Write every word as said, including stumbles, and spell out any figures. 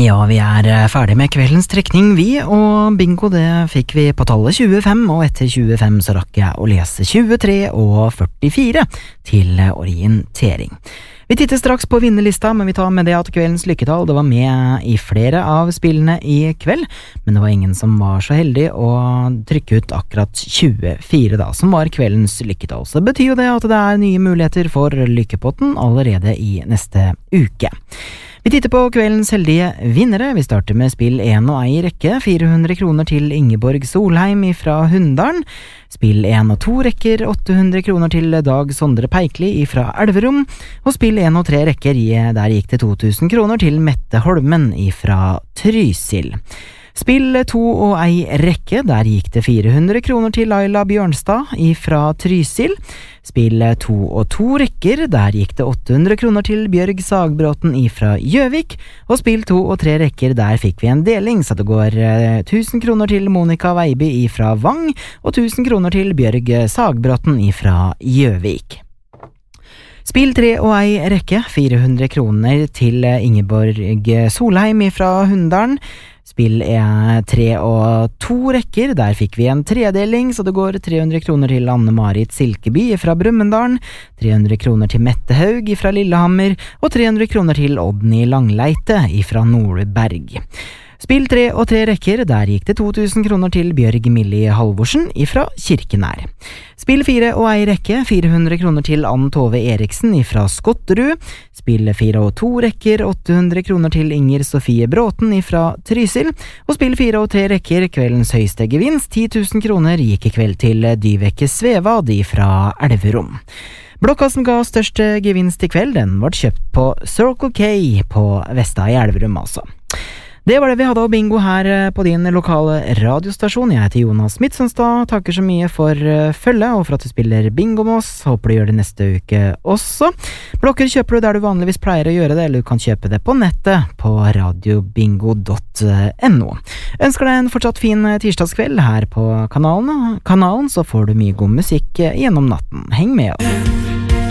Ja, vi er ferdig med kveldens trekning vi, og bingo det fikk vi på tallet tjuefem, og etter tjuefem så rakk jeg å lese tjuetre og førtifire til orientering. Vi titter straks på vinnerlista, men vi tar med det at kveldens lykketall det var med i flere av spillene i kveld, men det var ingen som var så heldig å trykke ut akkurat tjuefire da, som var kveldens lykketall. Så det betyr jo det at det er nye muligheter for lykkepotten allerede i neste uke. Vi titter på kveldens heldige vinnere. Vi starter med spill en og ei rekke, fire hundre kroner til Ingeborg Solheim fra Hunndalen. Spill en og to rekker, åtte hundre kroner til Dag Sondre Peikli fra Elverum. Og spill en og tre rekker, der gikk det to tusen kroner til Mette Holmen fra Trysil. Spill to og ei rekke, der gikk det fire hundre kroner til Laila Bjørnstad fra Trysil. Spill to og to rekker, der gikk det åtte hundre kroner til Bjørg Sagbråten fra Gjøvik. Og spill to og tre rekker, der fikk vi en deling, så det går tusen kroner til Monika Veiby fra Vang, og tusen kroner til Bjørg Sagbråten fra Gjøvik. Spill tre og ei rekke, fire hundre kroner til Ingeborg Solheim fra Hunndalen. Spill tre og to rekker, der fikk vi en tredeling, så det går tre hundre kroner til Anne-Marit Silkeby fra Brumunddal, tre hundre kroner til Mette Haug fra Lillehammer, og tre hundre kroner til Odny Langleite fra Nordberg. Spill tre og tre rekker, der gikk det to tusen kroner til Bjørg Millie Halvorsen fra Kirkenær. Spill fire og ei rekke, fire hundre kroner til Ann Tove Eriksen fra Skotterud. Spill fire og to rekker, åtte hundre kroner til Inger Sofie Bråten fra Trysil. Og spill fire og tre rekker, kveldens høyeste gevinst, ti tusen kroner, gikk i kveld til Dyveke Svevad fra Elverum. Blokka som ga størst gevinst i kveld, den ble kjøpt på Circle K på Vesta i Elverum altså. Det var det vi hadde av bingo her på din lokale radiostasjon. Jeg heter Jonas Midtsønstad, takker så mye for følge og for at du spiller bingo med oss. Håper du gjør det neste uke også. Blokker kjøper du der du vanligvis pleier å gjøre det, eller du kan kjøpe det på nettet på radiobingo punktum no. Ønsker deg en fortsatt fin tirsdagskveld her på kanalen. kanalen, så får du mye god musikk gjennom natten. Heng med oss!